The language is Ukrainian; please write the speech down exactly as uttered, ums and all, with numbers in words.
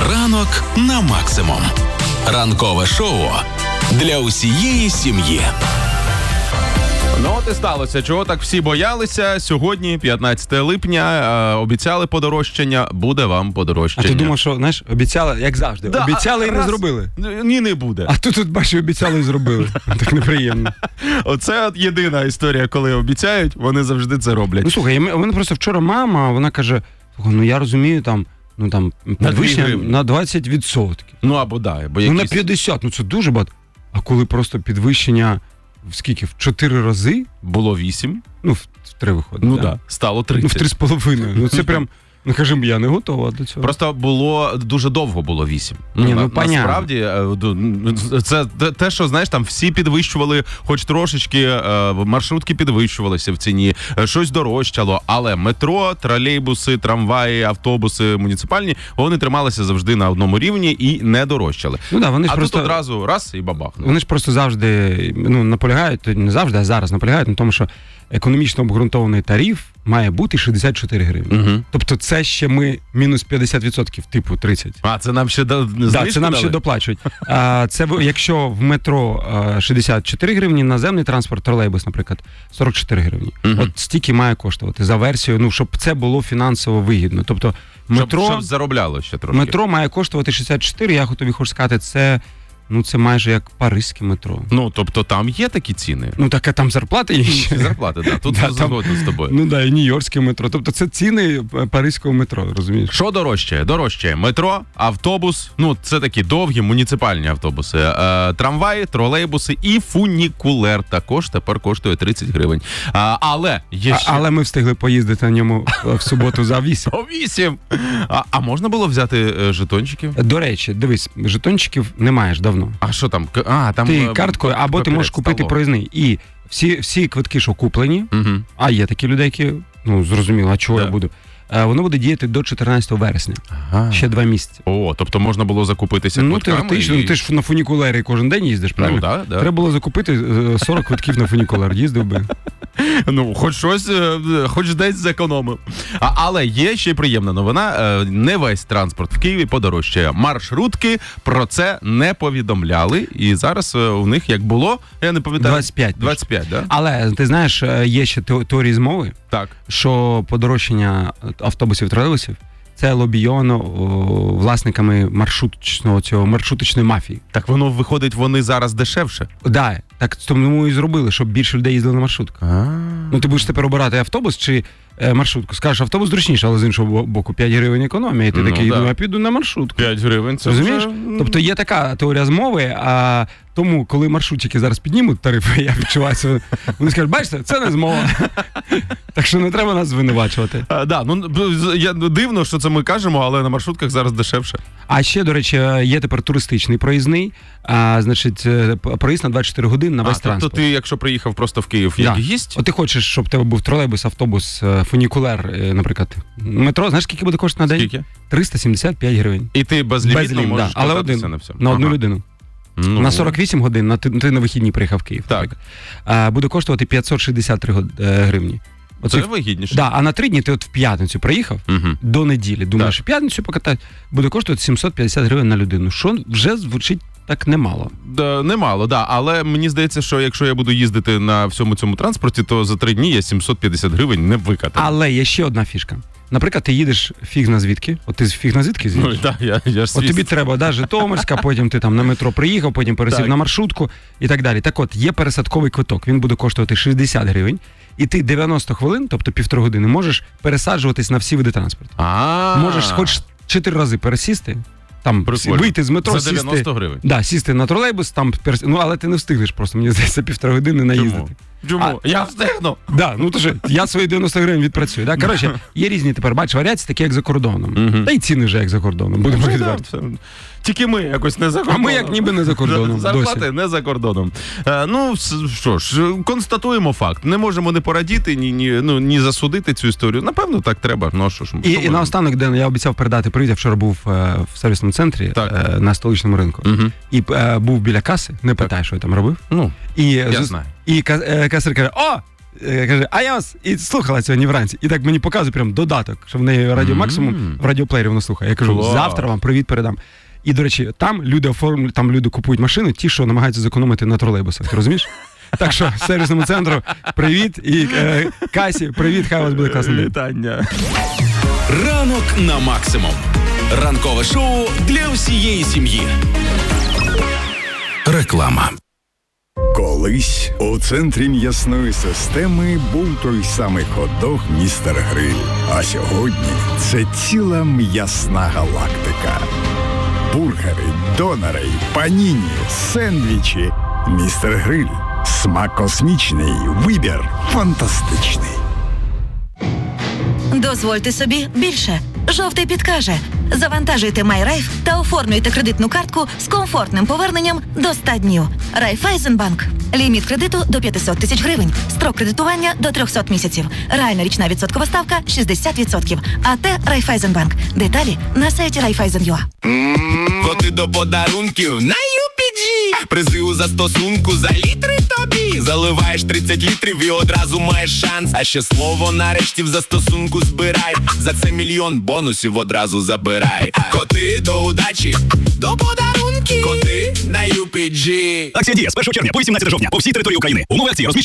Ранок на максимум. Ранкове шоу для усієї сім'ї. Ну от і сталося, чого так всі боялися. Сьогодні, п'ятнадцяте липня, обіцяли подорожчання, буде вам подорожчання. А ти думав, що, знаєш, обіцяли, як завжди, да, обіцяли і раз... не зробили. Ні, не буде. А тут, тут бачиш, обіцяли і зробили. Так неприємно. Оце от єдина історія, коли обіцяють, вони завжди це роблять. Ну, слухай, у мене просто вчора мама, вона каже, ну я розумію, там, ну там, підвищення на двадцять відсотків. Ну, або да, бо якісь... Ну, на п'ятдесят, ну це дуже багато. А коли просто підвищення в скільки? В чотири рази? Було вісім. Ну, в три виходить. Ну так, да. Стало тридцять. Ну, в три з половиною. Ну, це прям, ну, кажемо, я не готова до цього. Просто було, дуже довго було вісім. Ні, ну, на, понятно. Насправді, це те, що, знаєш, там всі підвищували, хоч трошечки, маршрутки підвищувалися в ціні, щось дорожчало, але метро, тролейбуси, трамваї, автобуси муніципальні, вони трималися завжди на одному рівні і не дорожчали. Ну, да, вони ж а просто... тут одразу раз і бабах. Вони ж просто завжди, ну, наполягають, не завжди, а зараз наполягають на тому, що економічно обґрунтований тариф має бути шістдесят чотири гривні. Угу. Тобто це ще ми мінус п'ятдесят відсотків, типу тридцять. А, це нам ще до... да, це нам дали? ще доплачують. А, це якщо в метро шістдесят чотири гривні, наземний транспорт, тролейбус, наприклад, сорок чотири гривні. Угу. От стільки має коштувати за версією, ну, щоб це було фінансово вигідно. Тобто метро... Щоб, щоб заробляло ще трошки. Метро має коштувати шістдесят чотири, я тобі хочу сказати, це... Ну, це майже як паризьке метро. Ну, тобто там є такі ціни? Ну, так, а там зарплати є ще. Зарплати, так. Тут да, згоден з тобою. Ну, да, і нью-йоркське метро. Тобто це ціни паризького метро, розумієш? Що дорожче? Дорожче метро, автобус, ну, це такі довгі муніципальні автобуси, е, трамваї, тролейбуси і фунікулер також тепер коштує тридцять гривень. А, але є ще... А, але ми встигли поїздити на ньому в суботу за вісім. О, вісім! А, а можна було взяти е, жетончиків? До речі, дивись, жетончиків не маєш давно. А що там? А, там ти карткою, або ти можеш купити стало. Проїзний. І всі, всі квитки, що куплені, угу. А є такі люди, які, ну, зрозуміло, а чого да. я буду? Воно буде діяти до чотирнадцятого вересня. Ага. Ще два місяці. О, тобто можна було закупитися ну, квитками? Ну, теоретично, і... ти ж на фунікулері кожен день їздиш, правильно? Ну, да, да. Треба було закупити сорок квитків на фунікулер, їздив би. Ну, хоч щось, хоч десь зекономив. А, але є ще й приємна новина. Не весь транспорт в Києві подорожчає. Маршрутки про це не повідомляли. І зараз у них, як було, я не пам'ятаю... двадцять п'ять. двадцять п'ять, да? Але, ти знаєш, є ще теорії змови, так. що подорожчання автобусів, тролейбусів це лобійовано власниками маршруточного цього маршруточної мафії. Так воно виходить, вони зараз дешевше. Да, так тому і зробили, щоб більше людей їздили на маршрутках. А-а-а. Ну ти будеш тепер обирати автобус чи е, маршрутку. Скажеш, автобус зручніше, але з іншого боку п'ять гривень економія. І ти ну, такий, да. ну я піду на маршрутку. п'ять гривень це розумієш? Вже... Тобто є така теорія змови, а тому, коли маршрутчики зараз піднімуть тарифи, я відчуваю себе, вони скажуть, бачите, це не змова. Так що не треба нас звинувачувати. А, да, ну, я, дивно, що це ми кажемо, але на маршрутках зараз дешевше. А ще, до речі, є тепер туристичний проїзний, а, значить, проїзд на двадцять чотири години на весь а, транспорт. Тобто ти, якщо приїхав просто в Київ, як да. гість? От ти хочеш, щоб в тебе був тролейбус, автобус, фунікулер, наприклад, метро, знаєш, скільки буде коштувати на день? Скільки? триста сімдесят п'ять гривень. І ти безлімітно без лім, можеш да. Але один, на все? На одну ага. людину. Ну. На сорок вісім годин, на, ти, ти на вихідні приїхав в Київ. Так. А, буде коштувати п'ятсот шістдесят три гривні. Це Оцих... вигідніше. Да, а на три дні ти от в п'ятницю приїхав, угу. до неділі, думаєш, в п'ятницю покатати, буде коштувати сімсот п'ятдесят гривень на людину, що вже звучить так немало. Да, немало, да, але мені здається, що якщо я буду їздити на всьому цьому транспорті, то за три дні я сімсот п'ятдесят гривень не викатаю. Але є ще одна фішка. Наприклад, ти їдеш фіг на звідки, от ти фіг на звідки з'їдеш? Ну, да, я, я ж от тобі треба, да, Житомирська, потім ти там на метро приїхав, потім пересів так. на маршрутку і так далі. Так от, є пересадковий квиток, він буде коштувати шістдесят гривень, і ти дев'яносто хвилин, тобто півтори години, можеш пересаджуватись на всі види транспорту. А-а-а. Можеш хоч чотири рази пересісти, там прикольно. Вийти з метро, за дев'яносто сісти, гривень. Да, сісти на тролейбус, там перес... ну але ти не встигнеш просто, мені здається, півтори години наїздити. Чому? Чому? А, я встигну. Да, ну то ж, я свої дев'яносто гривень відпрацюю. Да? Коротше, є різні тепер, бач, варіації, такі як за кордоном. Uh-huh. Та й ціни вже як за кордоном, будемо відверті. Тільки ми якось не за кордоном. А ми як ніби не за кордоном. Зарплати досі. не за кордоном. Е, ну, що ж, констатуємо факт. Не можемо не порадіти, ні, ні, ну, ні засудити цю історію. Напевно, так треба. Ну, що ж, і і наостанок, Ден, я обіцяв передати привіт, я вчора був е, в сервісному центрі е, на столичному ринку. Uh-huh. І е, був біля каси, не питай, що я там робив. Ну, і, я з... знаю. І касир каже, о, е, каже, а я вас і слухала сьогодні вранці. І так мені показує прям додаток, що в неї радіо максимум, mm. в радіоплеєрі воно слухає. Я кажу, wow. завтра вам привіт передам. І, до речі, там люди оформлюють, там люди купують машини, ті, що намагаються зекономити на тролейбусах. Ти розумієш? Так що сервісному центру привіт і е, Касі, привіт, хай у вас буде класний день. Вітання. Ранок на максимум. Ранкове шоу для всієї сім'ї. Реклама. Колись у центрі м'ясної системи був той самий хот-дог «Містер Гриль». А сьогодні це ціла м'ясна галактика. Бургери, донери, паніні, сендвічі. «Містер Гриль». Смак космічний, вибір фантастичний. Дозвольте собі більше. Жовтий підкаже. Завантажуйте MyRaiff та оформлюйте кредитну картку з комфортним поверненням до ста днів. Райфайзенбанк. Ліміт кредиту до п'ятсот тисяч гривень. Строк кредитування до триста місяців. Реальна річна відсоткова ставка шістдесят відсотків. АТ Райфайзенбанк. Деталі на сайті Райфайзен.ua. Коти до подарунків на ю пі джі. Призи у застосунку за літри тобі. Заливаєш тридцять літрів і одразу маєш шанс. А ще слово нарешті в застосунку збирай. За це мільйон бонусів одразу забирай. Коти до удачі, до подарунків. Коти на ю пі джі. Акція діє з першого червня по вісімнадцяте жовтня по всій території України. Умови акції розміщені